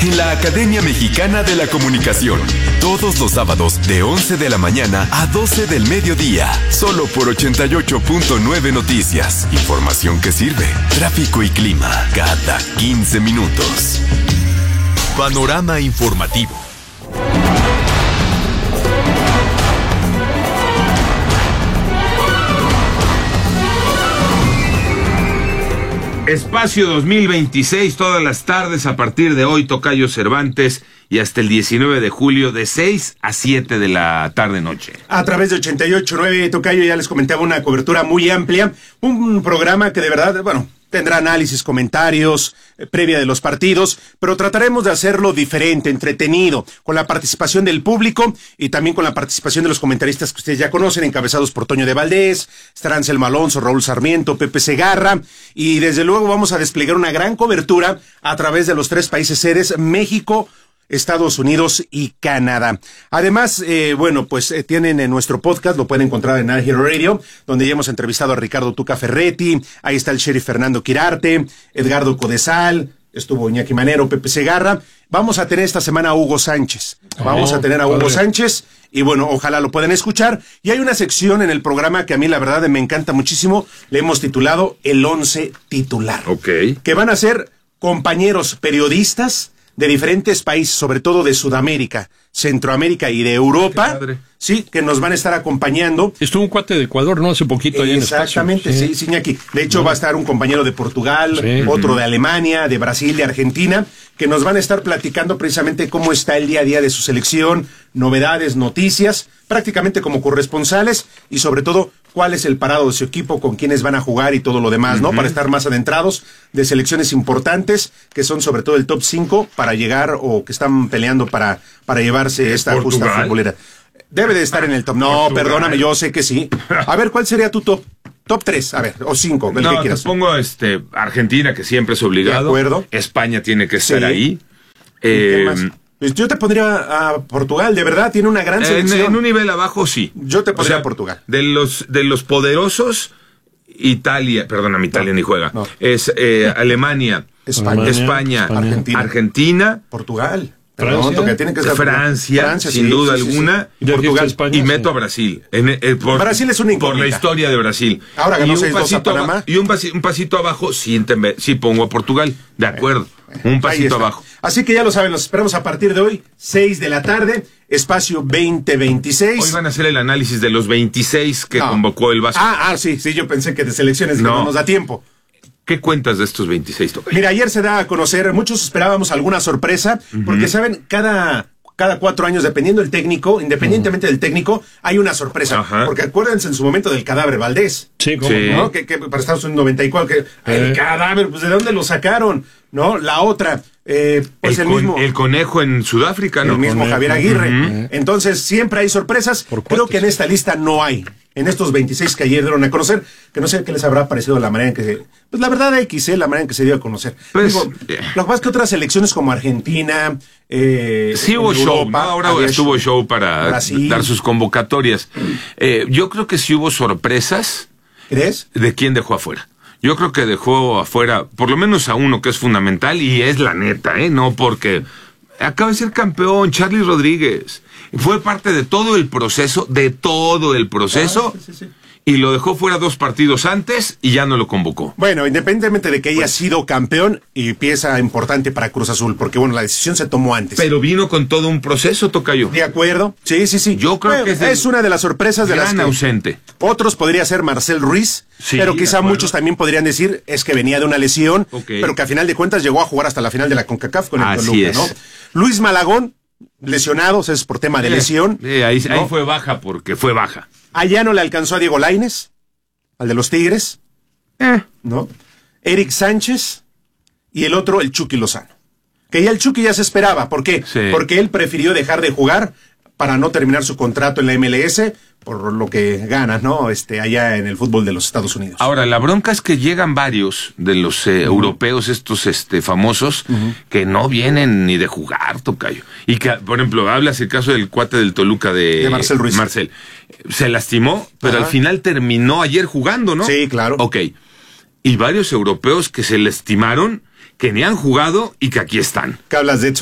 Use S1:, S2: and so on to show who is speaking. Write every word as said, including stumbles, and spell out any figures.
S1: en la Academia Mexicana de la Comunicación. Todos los sábados de once de la mañana a doce del mediodía. Solo por ochenta y ocho punto nueve Noticias. Información que sirve. Tráfico y clima cada quince minutos. Panorama informativo.
S2: Espacio dos mil veintiséis, todas las tardes a partir de hoy, Tocayo Cervantes, y hasta el diecinueve de julio de seis a siete de la tarde-noche.
S3: A través de ochenta y ocho punto nueve, Tocayo, ya les comentaba una cobertura muy amplia, un programa que de verdad, bueno, tendrá análisis, comentarios, eh, previa de los partidos, pero trataremos de hacerlo diferente, entretenido, con la participación del público y también con la participación de los comentaristas que ustedes ya conocen, encabezados por Toño de Valdés, estarán Anselmo Alonso, Raúl Sarmiento, Pepe Segarra, y desde luego vamos a desplegar una gran cobertura a través de los tres países sedes, México, Estados Unidos y Canadá. Además, eh, bueno, pues eh, tienen en nuestro podcast, lo pueden encontrar en Al Hero Radio, donde ya hemos entrevistado a Ricardo Tuca Ferretti, ahí está el sheriff Fernando Quirarte, Edgardo Codesal, estuvo Iñaki Manero, Pepe Segarra. Vamos a tener esta semana a Hugo Sánchez. Vamos oh, a tener a Hugo padre. Sánchez y bueno, ojalá lo puedan escuchar. Y hay una sección en el programa que a mí la verdad me encanta muchísimo, le hemos titulado El Once Titular.
S2: Ok.
S3: Que van a ser compañeros periodistas de diferentes países, sobre todo de Sudamérica, Centroamérica y de Europa, sí, que nos van a estar acompañando.
S4: Estuvo un cuate de Ecuador, ¿no? Hace poquito ahí en Espacio.
S3: Exactamente, sí, sí, Iñaki. De hecho, no. va a estar un compañero de Portugal, sí. otro de Alemania, de Brasil, de Argentina, que nos van a estar platicando precisamente cómo está el día a día de su selección, novedades, noticias, prácticamente como corresponsales y sobre todo cuál es el parado de su equipo, con quiénes van a jugar y todo lo demás, ¿no? Uh-huh. Para estar más adentrados de selecciones importantes, que son sobre todo el top cinco para llegar o que están peleando para, para llevarse esta
S2: Portugal.
S3: justa futbolera. Debe de estar en el top. No, Portugal. Perdóname, yo sé que sí. A ver, ¿cuál sería tu top? Top tres, a ver, o cinco, el
S2: no,
S3: que quieras.
S2: Te pongo este, Argentina, que siempre es obligado.
S3: De acuerdo.
S2: España tiene que estar sí. ahí.
S3: Eh, ¿Qué más? Pues yo te pondría a Portugal, de verdad, tiene una gran selección.
S2: En, en un nivel abajo, sí.
S3: Yo te pondría
S2: o sea,
S3: a Portugal.
S2: De los, de los poderosos, Italia, perdóname, Italia no, ni juega. No. Es eh, Alemania,
S3: España,
S2: España,
S3: España Argentina,
S2: Argentina,
S3: Portugal.
S4: Francia,
S3: que tiene que estar
S2: Francia, Francia sin
S3: sí,
S2: duda
S3: sí,
S2: alguna,
S3: sí, sí. Y Portugal,
S2: España, y meto sí. a Brasil. En, eh, por,
S3: Brasil es una incógnita.
S2: Por la historia de Brasil.
S3: Ahora ganó seis dos a Panamá.
S2: Y un pasito, un pasito abajo, sí, sí pongo a Portugal, de acuerdo. Eh, un pasito abajo.
S3: Así que ya lo saben, los esperamos a partir de hoy, seis de la tarde, Espacio veinte veintiséis.
S2: Hoy van a hacer el análisis de los veintiséis que no. convocó el Vasco.
S3: Ah, ah, sí, sí, yo pensé que de selecciones no, no nos da tiempo.
S2: ¿Qué cuentas de estos veintiséis, Tocayo?
S3: Mira, ayer se da a conocer, muchos esperábamos alguna sorpresa, uh-huh. porque saben, cada, cada cuatro años, dependiendo del técnico, independientemente uh-huh. del técnico, hay una sorpresa. Uh-huh. Porque acuérdense en su momento del cadáver Valdés.
S4: Sí, ¿cómo?
S2: Sí.
S3: ¿No? Que, que para Estados Unidos noventa y cuatro, que eh. el cadáver, pues ¿de dónde lo sacaron? ¿No? La otra, eh, pues el,
S2: el
S3: mismo.
S2: El conejo en Sudáfrica, ¿no?
S3: El mismo
S4: conejo.
S3: Javier Aguirre.
S4: Uh-huh.
S3: Entonces, siempre hay sorpresas. Creo que en esta lista no hay. En estos veintiséis que ayer dieron a conocer, que no sé qué les habrá parecido la manera en que se... Pues la verdad X, ¿eh? La manera en que se dio a conocer.
S2: Pues,
S3: Digo,
S2: eh.
S3: lo que pasa es que otras selecciones como Argentina... Eh,
S2: sí hubo Europa, show, ¿no? Ahora estuvo show para Brasil. Dar sus convocatorias. Eh, yo creo que sí hubo sorpresas.
S3: ¿Crees?
S2: ¿De quién dejó afuera? Yo creo que dejó afuera, por lo menos a uno que es fundamental, y es la neta, ¿eh? No porque... Acaba de ser campeón, Charly Rodríguez. Fue parte de todo el proceso, de todo el proceso, ah, sí, sí, sí. y lo dejó fuera dos partidos antes y ya no lo convocó.
S3: Bueno, independientemente de que haya pues, sido campeón y pieza importante para Cruz Azul, porque bueno, la decisión se tomó antes.
S2: Pero vino con todo un proceso, Tocayo.
S3: De acuerdo, sí, sí, sí.
S2: Yo creo bueno, que es,
S3: es una de las sorpresas de las que...
S2: ausente.
S3: Otros podría ser Marcel Ruiz, sí, pero quizá muchos también podrían decir es que venía de una lesión, okay. pero que a final de cuentas llegó a jugar hasta la final de la CONCACAF con el
S2: Así
S3: Toluca,
S2: es.
S3: ¿no? Luis Malagón, lesionados, es por tema de lesión.
S2: Eh, eh, ahí,
S3: ¿no?
S2: ahí fue baja porque fue baja.
S3: Allá no le alcanzó a Diego Lainez, al de los Tigres,
S2: eh.
S3: ¿no? Eric Sánchez y el otro, el Chucky Lozano. Que ya el Chucky ya se esperaba. ¿Por qué?
S2: Sí.
S3: Porque él prefirió dejar de jugar para no terminar su contrato en la M L S, por lo que gana, ¿no? Este, allá en el fútbol de los Estados Unidos.
S2: Ahora, la bronca es que llegan varios de los eh, uh-huh. europeos, estos este, famosos, uh-huh. que no vienen ni de jugar, Tocayo. Y que, por ejemplo, hablas el caso del cuate del Toluca de,
S3: de Marcel Ruiz.
S2: Marcel. Se lastimó, pero uh-huh. al final terminó ayer jugando, ¿no?
S3: Sí, claro.
S2: Ok. Y varios europeos que se lastimaron, que ni han jugado y que aquí están.
S3: ¿Qué hablas de Edson